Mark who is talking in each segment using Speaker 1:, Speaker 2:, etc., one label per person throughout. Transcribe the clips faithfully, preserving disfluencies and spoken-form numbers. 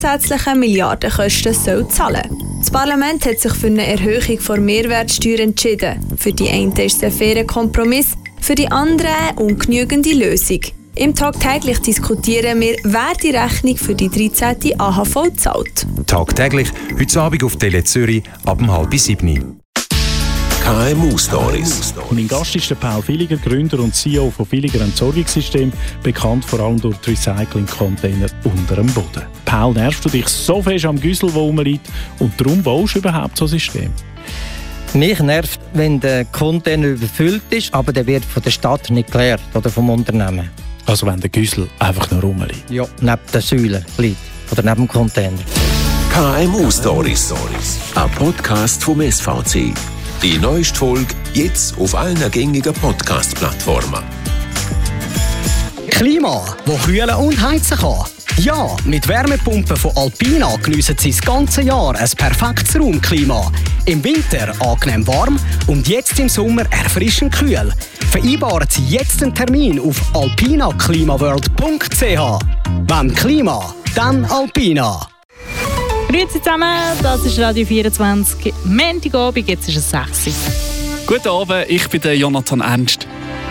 Speaker 1: zusätzliche Milliardenkosten soll zahlen. Das Parlament hat sich für eine Erhöhung der Mehrwertsteuer entschieden. Für die einen ist es ein fairer Kompromiss, für die anderen eine ungenügende Lösung. Im Tagtäglich diskutieren wir, wer die Rechnung für die dreizehnte A H V zahlt.
Speaker 2: Tagtäglich, heute Abend auf Tele Zürich ab um halb sieben.
Speaker 3: K M U-Stories.
Speaker 4: Mein Gast ist der Paul Villiger, Gründer und C E O von Villiger Entsorgungssystem, bekannt vor allem durch die Recycling-Container unter dem Boden. Paul, nervst du dich so fest am Güssel, wo rumliegt, und darum baust du überhaupt so ein System?
Speaker 5: Mich nervt, wenn der Container überfüllt ist, aber der wird von der Stadt nicht geleert oder vom Unternehmen.
Speaker 4: Also wenn der Güssel einfach nur rumliegt?
Speaker 5: Ja, neben der Säule liegt oder neben dem Container.
Speaker 3: K M U-Stories. Ein Podcast vom S V C. Die neueste Folge jetzt auf allen gängigen Podcast-Plattformen.
Speaker 6: Klima, wo kühlen und heizen kann. Ja, mit Wärmepumpen von Alpina geniessen Sie das ganze Jahr ein perfektes Raumklima. Im Winter angenehm warm und jetzt im Sommer erfrischend kühl. Vereinbaren Sie jetzt einen Termin auf alpina klimaworld punkt c h. Wenn Klima, dann Alpina.
Speaker 7: Grüezi zusammen, das ist Radio vierundzwanzig. Montagabend, jetzt ist es sechs Uhr.
Speaker 8: Guten Abend, ich bin der Jonathan Ernst.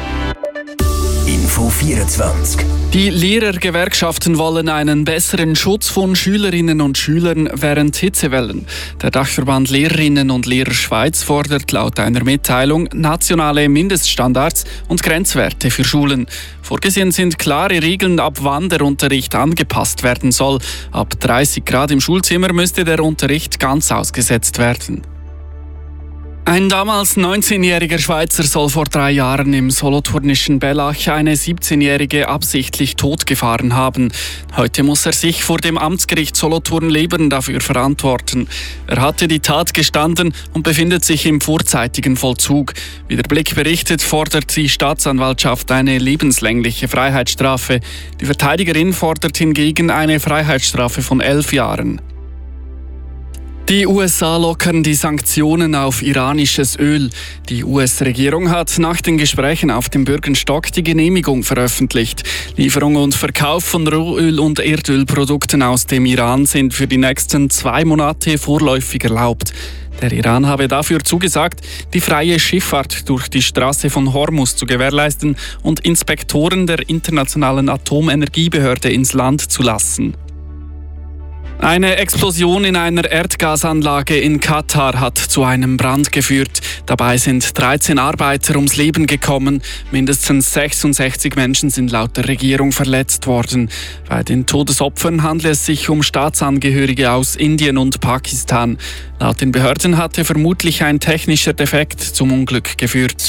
Speaker 3: Info vierundzwanzig.
Speaker 8: Die Lehrergewerkschaften wollen einen besseren Schutz von Schülerinnen und Schülern während Hitzewellen. Der Dachverband Lehrerinnen und Lehrer Schweiz fordert laut einer Mitteilung nationale Mindeststandards und Grenzwerte für Schulen. Vorgesehen sind klare Regeln, ab wann der Unterricht angepasst werden soll. Ab dreißig Grad im Schulzimmer müsste der Unterricht ganz ausgesetzt werden. Ein damals neunzehnjähriger Schweizer soll vor drei Jahren im solothurnischen Bellach eine siebzehnjährige absichtlich totgefahren haben. Heute muss er sich vor dem Amtsgericht Solothurn-Lebern dafür verantworten. Er hatte die Tat gestanden und befindet sich im vorzeitigen Vollzug. Wie der Blick berichtet, fordert die Staatsanwaltschaft eine lebenslängliche Freiheitsstrafe. Die Verteidigerin fordert hingegen eine Freiheitsstrafe von elf Jahren. Die U S A lockern die Sanktionen auf iranisches Öl. Die U S-Regierung hat nach den Gesprächen auf dem Bürgenstock die Genehmigung veröffentlicht. Lieferung und Verkauf von Rohöl- und Erdölprodukten aus dem Iran sind für die nächsten zwei Monate vorläufig erlaubt. Der Iran habe dafür zugesagt, die freie Schifffahrt durch die Straße von Hormuz zu gewährleisten und Inspektoren der Internationalen Atomenergiebehörde ins Land zu lassen. Eine Explosion in einer Erdgasanlage in Katar hat zu einem Brand geführt. Dabei sind dreizehn Arbeiter ums Leben gekommen. Mindestens sechsundsechzig Menschen sind laut der Regierung verletzt worden. Bei den Todesopfern handelt es sich um Staatsangehörige aus Indien und Pakistan. Laut den Behörden hatte vermutlich ein technischer Defekt zum Unglück geführt.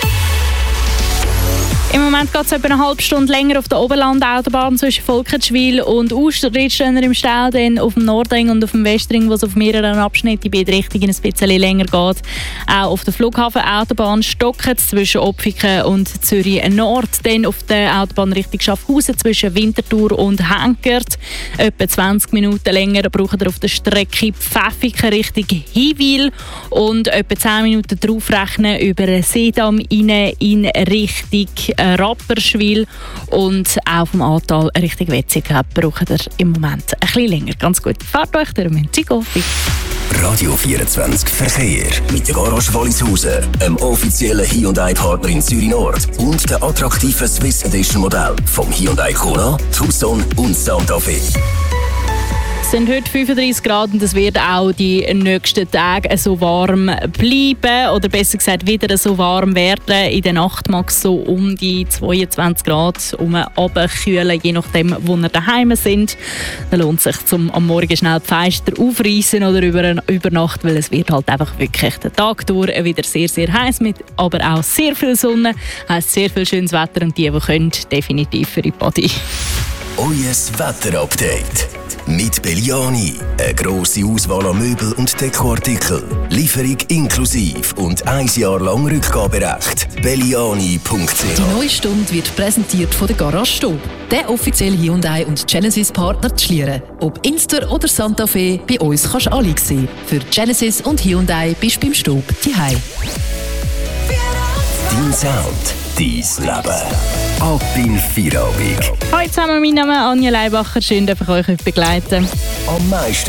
Speaker 7: Im Moment geht es etwa eine halbe Stunde länger auf der Oberland-Autobahn zwischen Volkertschwil und Uster. Dort stehen wir im Stau, dann auf dem Nordring und auf dem Westring, wo es auf mehreren Abschnitten in beide Richtungen ein bisschen länger geht. Auch auf der Flughafen-Autobahn stockt es zwischen Opfiken und Zürich Nord. Dann auf der Autobahn Richtung Schaffhausen zwischen Winterthur und Henkert. Etwa zwanzig Minuten länger braucht ihr auf der Strecke Pfäffiken Richtung Hiwil und etwa zehn Minuten draufrechnen über Seedamm rein in Richtung Rapperswil und auch vom Ahrtal Richtung Wetzikon braucht ihr im Moment ein bisschen länger. Ganz gut. Fahrt euch durch den Züghofen.
Speaker 3: Radio vierundzwanzig Verkehr mit der Garage Wallishusen, einem offiziellen Hyundai-Partner in Zürich Nord und der attraktiven Swiss Edition Modell vom Hyundai Kona, Tucson und Santa Fe.
Speaker 7: Es sind heute fünfunddreissig Grad und es wird auch die nächsten Tage so warm bleiben oder besser gesagt wieder so warm werden. In der Nacht mag es so um die zweiundzwanzig Grad um runterkühlen, je nachdem, wo ihr daheim sind. Dann lohnt es sich, zum am Morgen schnell die Fenster aufreißen oder über, über Nacht, weil es wird halt einfach wirklich den Tag durch wieder sehr, sehr heiß mit, aber auch sehr viel Sonne. Heisst sehr viel schönes Wetter und die, die können, definitiv für die Party.
Speaker 3: Euer Wetterupdate. Mit Belliani. Eine grosse Auswahl an Möbel und Dekoartikeln. Lieferung inklusiv und ein Jahr lang Rückgaberecht. belliani punkt c h.
Speaker 9: Die neue Stunde wird präsentiert von der Garage Stob, der offizielle Hyundai und Genesis Partner zu Schlieren. Ob Inster oder Santa Fe, bei uns kannst du alle sehen. Für Genesis und Hyundai bist du beim Stob zu Hause.
Speaker 3: Dein Sound, dein Leben. Ab in Feierabend.
Speaker 7: Hallo zusammen, mein Name ist Anja Leibacher. Schön, dass ich euch begleiten.
Speaker 3: Am meisten